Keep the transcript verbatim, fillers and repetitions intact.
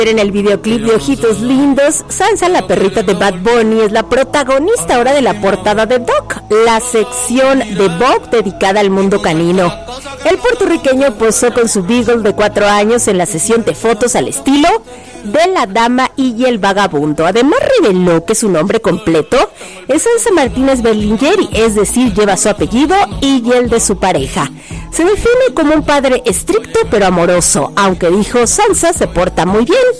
En el videoclip de Ojitos Lindos, Sansa, la perrita de Bad Bunny, es la protagonista ahora de la portada de Doc, la sección de Vogue dedicada al mundo canino. El puertorriqueño posó con su beagle de cuatro años en la sesión de fotos al estilo de La Dama y el Vagabundo. Además reveló que su nombre completo es Sansa Martínez Berlingeri, es decir, lleva su apellido y el de su pareja. Se define como un padre estricto pero amoroso, aunque dijo Sansa se porta muy bien.